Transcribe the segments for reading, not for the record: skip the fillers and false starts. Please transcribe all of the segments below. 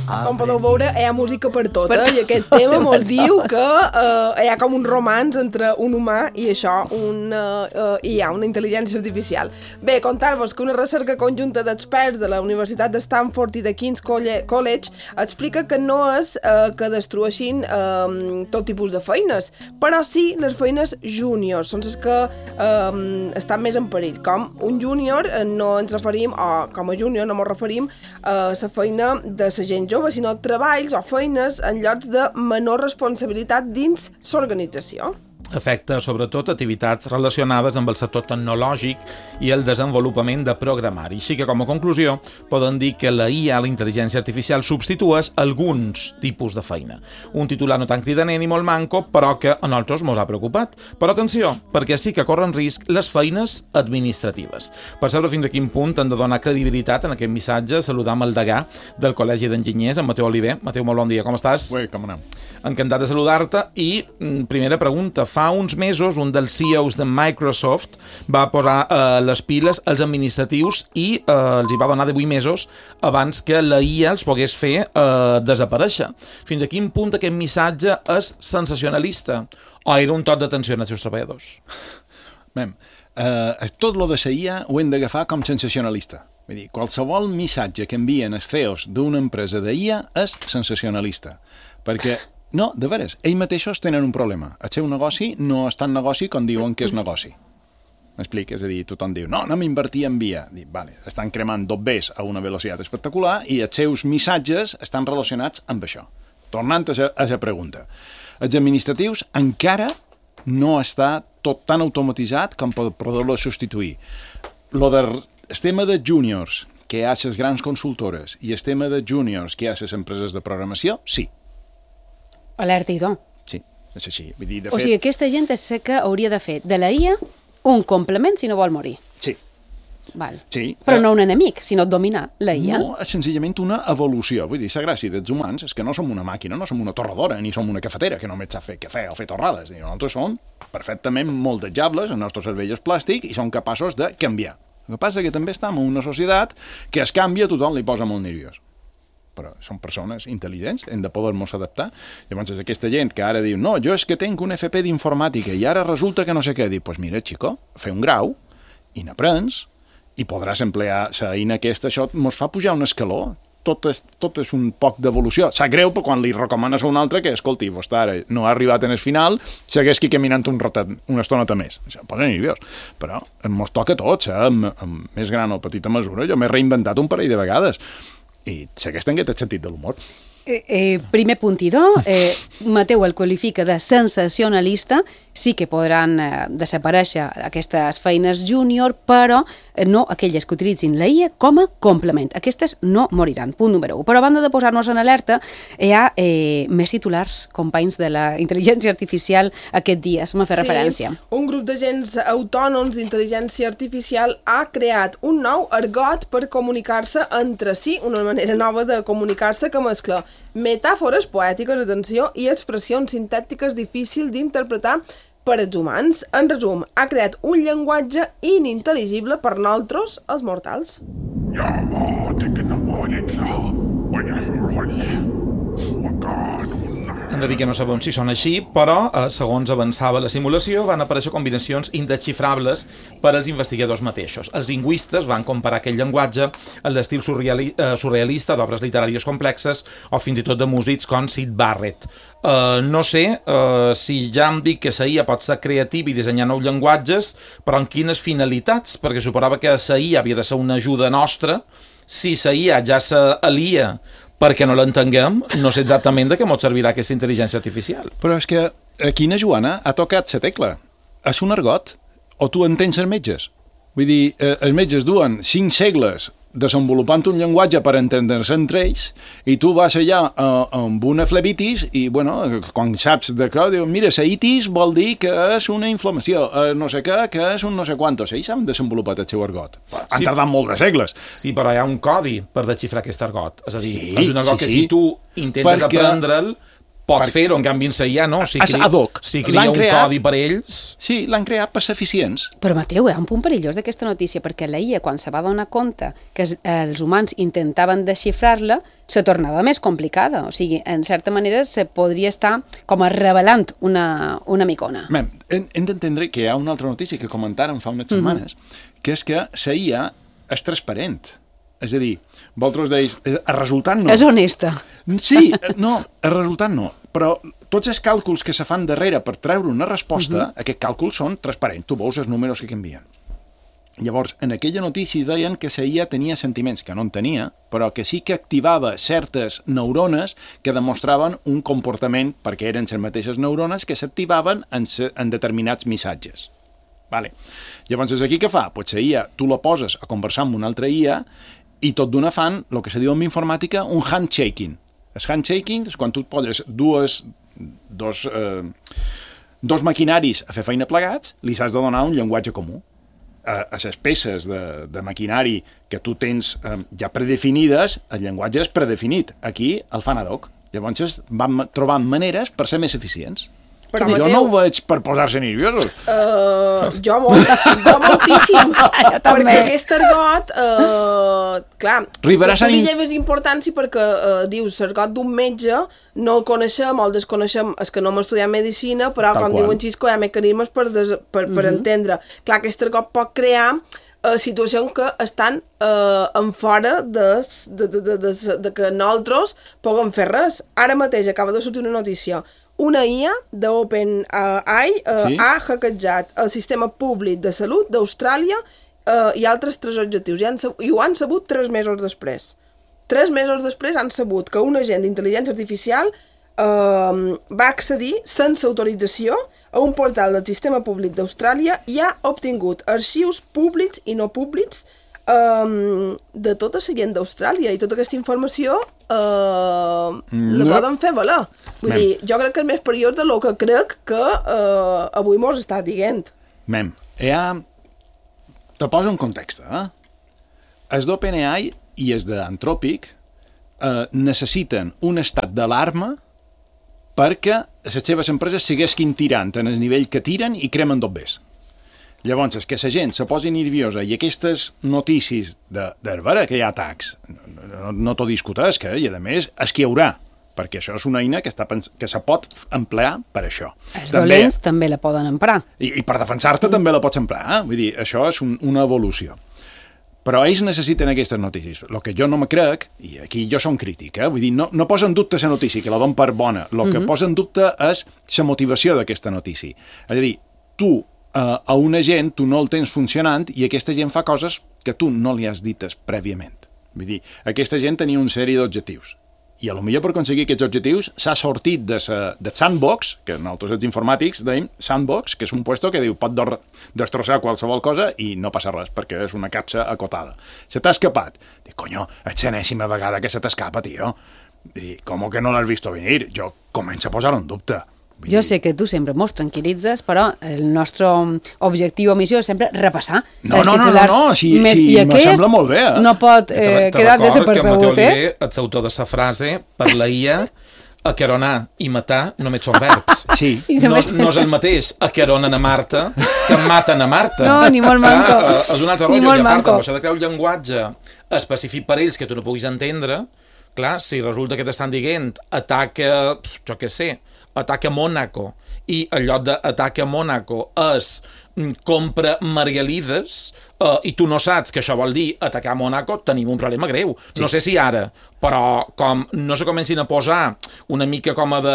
Com podeu veure, hi ha música per tot, i aquest tema mos diu que hi ha com un romanç entre un humà i això, hi ha una intel·ligència artificial. Bé, contar-vos que una recerca conjunta d'experts de la Universitat de Stanford i de King's College explica que no és que destrueixin tot tipus de feines, però sí les feines júniors, són les que estan més en perill. Com un júnior no ens referim, o com a júnior no ens referim a la feina de la gent jove, sinó treballs o feines en llocs de menor responsabilitat dins l'organització. Afecta sobretot activitats relacionades amb el sector tecnològic i el desenvolupament de programari. Així que, com a conclusió, poden dir que la IA, la intel·ligència artificial, substitueix alguns tipus de feina. Un titular no tan cridaner ni molt manco, però que a nosaltres mos ha preocupat. Però atenció, perquè sí que corren risc les feines administratives. Per saber fins a quin punt han de donar credibilitat en aquest missatge, saludam el degà del Col·legi d'Enginyers, en Mateu Oliver. Mateu, molt bon dia, com estàs? Ui, com anem? Encantat de saludar-te i, primera pregunta, fa uns mesos un dels CEOs de Microsoft va posar les piles als administratius i els hi va donar 18 mesos abans que la IA els pogués fer desaparèixer. Fins a quin punt aquest missatge és sensacionalista o era un toc d'atenció als seus treballadors? Bé, tot lo de la IA ho hem d'agafar com sensacionalista. Vull dir, qualsevol missatge que envien els CEOs d'una empresa d'IA és sensacionalista. Perquè no, de veres, ells mateixos tenen un problema. El seu negoci no és tan negoci com diuen que és negoci. M'explica? És a dir, tothom diu, no anem a invertir en via. Dic, vale, estan cremant dobbers a una velocitat espectacular i els seus missatges estan relacionats amb això. Tornant a la pregunta. Els administratius encara no està tot tan automatitzat com per poder-lo substituir. El tema de júniors que hi ha a les grans consultores i el tema de júniors que hi ha a les empreses de programació, sí. Alerta idò. Sí, és així. Vull dir, o sigui, aquesta gent és que hauria de fer de la IA un complement si no vol morir. Sí. Val. Sí. Però no un enemic, sinó dominar la IA. No, és senzillament una evolució. Vull dir, la gràcia dels humans és que no som una màquina, no som una torradora, ni som una cafetera, que només sap fer cafè o fer torrades. Nosaltres som perfectament moldejables, el nostre cervell és plàstic i som capaços de canviar. El que passa és que també estem en una societat que es canvia, tothom li posa molt nerviós. Però són persones intel·ligents, hem de poder-nos adaptar. Llavors, aquesta gent que ara diu no, jo és que tinc un FP d'informàtica i ara resulta que no sé què. Dic, doncs mira, xico, fer un grau i n'aprens i podràs emplear la eina aquesta. Això ens fa pujar un escaló. Tot és un poc d'evolució. Sap greu, però quan li recomanes a un altre que, escolti, vostè ara no ha arribat en el final, segueix aquí caminant una estoneta més. Això em posa nerviós. Però ens toca a tots, amb més gran o petita mesura. Jo m'he reinventat un parell de vegades. I segueix tenint aquest sentit de l'humor. Primer puntidor, Mateu el qualifica de sensacionalista, sí que podran desaparèixer aquestes feines júnior, però no aquelles que utilitzin la IA com a complement. Aquestes no moriran, punt número 1. Però a banda de posar-nos en alerta, hi ha més titulars, companys de la intel·ligència artificial aquest dia, m'ha fet referència. Un grup d'agents autònoms d'intel·ligència artificial ha creat un nou argot per comunicar-se entre si, una manera nova de comunicar-se que mescla metàfores poètiques, atenció, i expressions sintètiques difícils d'interpretar per als humans. En resum, ha creat un llenguatge inintel·ligible per nosaltres, els mortals. Hem de dir que no sabem si són així, però, segons avançava la simulació, van aparèixer combinacions indesxifrables per als investigadors mateixos. Els lingüistes van comparar aquell llenguatge a l'estil surrealista d'obres literàries complexes o fins i tot de músics com Syd Barrett. No sé si ja em dic que la IA pot ser creativa i dissenyar nous llenguatges, però en quines finalitats? Perquè suposava que la IA havia de ser una ajuda nostra. Si la IA ja s'alia perquè no l'entenguem, no sé exactament de què ens servirà aquesta intel·ligència artificial. Però és que aquí na Joana ha tocat la tecla. És un argot, o tu entens els metges. Vull dir, els metges duen 5 segles desenvolupant un llenguatge per entendre-se entre ells i tu vas allà amb una flebitis i, bueno, quan saps de què, dius, mira, la itis vol dir que és una inflamació, no sé què, que és un no sé quantos. Ells han desenvolupat el seu argot. Han tardat molt de segles. Sí, però hi ha un codi per desxifrar aquest argot. És a dir, és un argot que si tu intentes aprendre'l, Pots fer-ho, en canvi en la IA no. Si ad hoc. Si cria un codi per ells... Sí, l'han creat per ser eficients. Però, Mateu, hi ha un punt perillós d'aquesta notícia, perquè la IA, quan se va donar compte que els humans intentaven desxifrar-la, se tornava més complicada. O sigui, en certa manera, se podria estar com a revelant una micona. Hem d'entendre que hi ha una altra notícia que comentàrem fa unes setmanes, que és que la IA és transparent. És a dir, vosaltres deis, el resultat no. És honesta. Sí, no, el resultat no. Però tots els càlculs que se fan darrere per treure una resposta, aquests càlculs són transparents. Tu veus els números que canvien. Llavors, en aquella notícia deien que la IA tenia sentiments, que no en tenia, però que sí que activava certes neurones que demostraven un comportament, perquè eren les mateixes neurones que s'activaven en determinats missatges. Vale. Llavors, aquí què fa? Pues la IA, tu la poses a conversar amb una altra IA i tot d'una fan, el que se diu en informàtica, un handshaking. El handshaking és quan tu poses dos maquinaris a fer feina plegats, li has de donar un llenguatge comú. A les peces de maquinari que tu tens ja predefinides, el llenguatge és predefinit. Aquí el fan ad hoc. Llavors van trobant maneres per ser més eficients. Però jo no ho veig per posar-se nerviosos. Jo moltíssim. Perquè aquest argot, clar, tu li lleves importància perquè dius, l'argot d'un metge no el coneixem o el desconeixem, és que no hem estudiat medicina, però com diuen Xisco hi ha mecanismes per entendre. Clar, aquest argot pot crear situacions que estan en fora de que nosaltres puguem fer res. Ara mateix acaba de sortir una notícia. Una IA d'OpenAI ha hackejat el sistema públic de salut d'Austràlia i altres 3 objectius. I ho han sabut 3 mesos després. 3 mesos després han sabut que un agent d'intel·ligència artificial va accedir sense autorització a un portal del sistema públic d'Austràlia i ha obtingut arxius públics i no públics de tota la gent d'Austràlia, i tota aquesta informació la poden fer valer. Vull dir, jo crec que és més perillós de lo que crec que avui mos estàs dient. Te poso un context, Els d'OpenAI i els d'Anthropic necessiten un estat d'alarma perquè les seves empreses segueixin tirant en el nivell que tiren i cremen dobbers. Llavors, és que la gent se posi nerviosa i aquestes notícies de veure que hi ha atacs, no t'ho discuteix, que, i a més, és que hi haurà, perquè això és una eina que se pot emplear per això. Els dolents també la poden emprar. I per defensar-te també la pots emprar, Vull dir, això és una evolució. Però ells necessiten aquestes notícies. El que jo no me crec, i aquí jo som crític, vull dir, no posa en dubte la notícia, que la dono per bona. El que posa en dubte és la motivació d'aquesta notícia. És a dir, tu a una gent tu no el tens funcionant i aquesta gent fa coses que tu no li has dites prèviament. Vull dir, aquesta gent tenia una sèrie d'objectius i potser per aconseguir aquests objectius s'ha sortit de sandbox, que nosaltres els informàtics deim sandbox, que és un puesto que diu pot destrossar qualsevol cosa i no passa res perquè és una capsa acotada. Se t'ha escapat. Dic, conyo, és l'enèsima vegada que se t'escapa, tio. Dic, com que no l'has vist venir? Jo començo a posar-ho en dubte. Jo sé que tu sempre mos tranquil·litzes, però el nostre objectiu o missió és sempre repassar els titulars. No, sí, me sembla molt bé. No pot quedar desapercebut, Els autors de la frase, per la IA, acaronar i matar només són verbs. Sí. No és el mateix acaronen a Marta que maten a Marta. No, ni molt manco. És un altre rotllo. I a part, amb això de crear un llenguatge específic per ells que tu no puguis entendre, clar, si resulta que t'estan dient ataca, jo què sé, ataca Mónaco, i el lloc d'ataca Mónaco és compra margalides, i tu no saps que això vol dir atacar Mónaco, tenim un problema greu. Sí. No sé si ara, però com no se comencin a posar una mica com a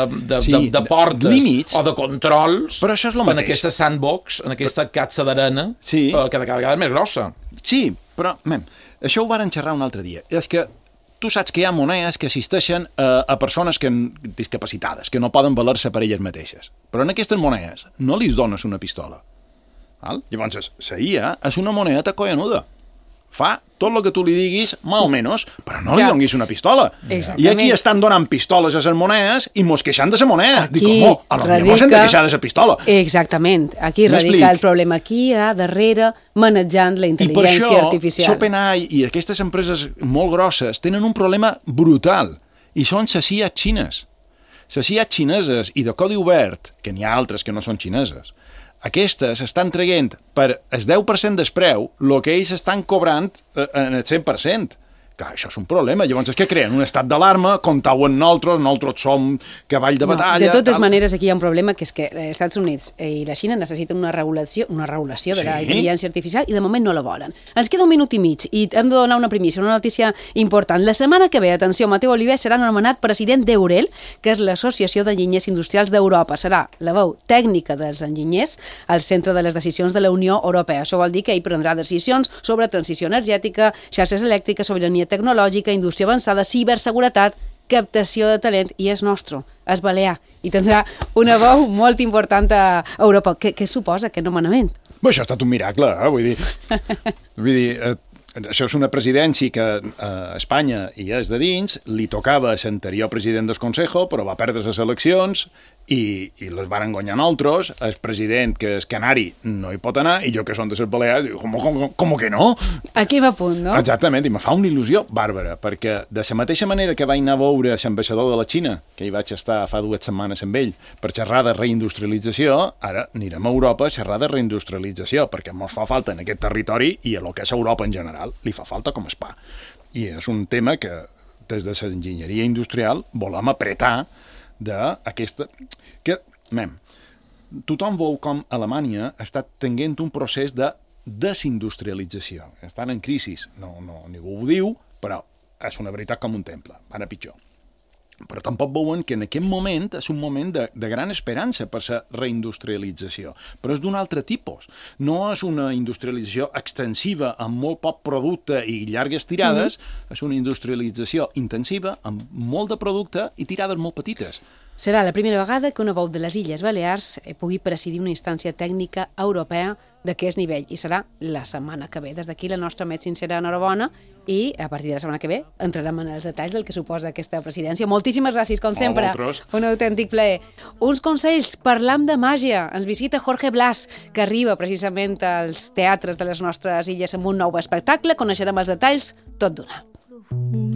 de portes límits, o de controls en aquesta sandbox, en aquesta catsa d'arena, que cada vegada és més grossa. Sí, però, això ho varen xerrar un altre dia. És que tu saps que hi ha monedes que assisteixen a persones discapacitades, que no poden valer-se per elles mateixes. Però en aquestes monedes no li dones una pistola. Llavors, la IA és una moneda collonuda. Fa tot el que tu li diguis, mal o menys, però no li donis una pistola. Exactament. I aquí estan donant pistoles a les monedes i mos queixant de la moneda. Dic, a lo millor mos hem de queixar de la pistola. Exactament. Aquí radica el problema. Aquí hi ha darrere manejant la intel·ligència artificial. I per això, OpenAI i aquestes empreses molt grosses tenen un problema brutal, i són les IA xines. les CIA xineses i de codi obert, que n'hi ha altres que no són xineses, aquestes estan traient per el 10% del preu el que ells estan cobrant en el 100%. Clar, això és un problema. Llavors és que creen un estat d'alarma, comptauen nosaltres som cavall de batalla... De totes maneres, aquí hi ha un problema, que és que els Estats Units i la Xina necessiten una regulació de la intel·ligència artificial i de moment no la volen. Ens queda un minut i mig i hem de donar una primícia, una notícia important. La setmana que ve, atenció, Mateu Oliver serà nomenat president d'Eurel, que és l'Associació d'Enginyers Industrials d'Europa. Serà la veu tècnica dels enginyers al centre de les decisions de la Unió Europea. Això vol dir que ell prendrà decisions sobre transició energètica, xarxes elèctriques, sobirania tecnològica, indústria avançada, ciberseguretat, captació de talent, i és nostre, és balear, i tindrà una veu molt important a Europa. Què suposa aquest nomenament? Bé, això ha estat un miracle, vull dir, això és una presidència que a Espanya hi és de dins, li tocava a l'anterior president del Consejo, però va perdre les eleccions i les van guanyar nosaltres. El president, que és canari, no hi pot anar, i jo, que som de les Balears, dic, com que no? Aquí va a punt, no? Exactament, i me fa una il·lusió bàrbara, perquè de la mateixa manera que vaig anar a veure l'ambaixador de la Xina, que hi vaig estar fa 2 setmanes amb ell, per xerrar de reindustrialització, ara anirem a Europa a xerrar de reindustrialització, perquè ens fa falta en aquest territori i a lo que és Europa en general, li fa falta com es pa. I és un tema que, des de l'enginyeria industrial, volem apretar d'aquesta... Tothom veu com Alemanya està tenint un procés de desindustrialització. Estan en crisi, ningú ho diu, però és una veritat com un temple, van a pitjor. Però tampoc veuen que en aquest moment és un moment de gran esperança per la reindustrialització, però és d'un altre tipus. No és una industrialització extensiva amb molt poc producte i llargues tirades, és una industrialització intensiva amb molt de producte i tirades molt petites. Serà la primera vegada que una veu de les Illes Balears pugui presidir una instància tècnica europea d'aquest nivell, i serà la setmana que ve. Des d'aquí la nostra més sincera enhorabona, i a partir de la setmana que ve entrarem en els detalls del que suposa aquesta presidència. Moltíssimes gràcies, com sempre. Un autèntic plaer. Uns consells, parlam de màgia. Ens visita Jorge Blas, que arriba precisament als teatres de les nostres illes amb un nou espectacle. Coneixerem els detalls tot d'una.